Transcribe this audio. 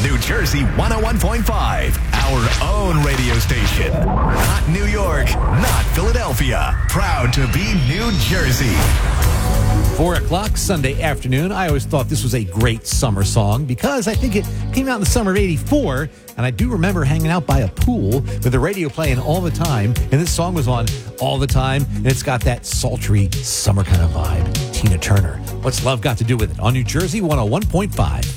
New Jersey 101.5, our own radio station. Not New York, not Philadelphia. Proud to be New Jersey. 4 o'clock Sunday afternoon. I always thought this was a great summer song because I think it came out in the summer of 84, and I do remember hanging out by a pool with the radio playing all the time, and this song was on all the time, and it's got that sultry summer kind of vibe. Tina Turner. What's Love Got to Do with It? On New Jersey 101.5.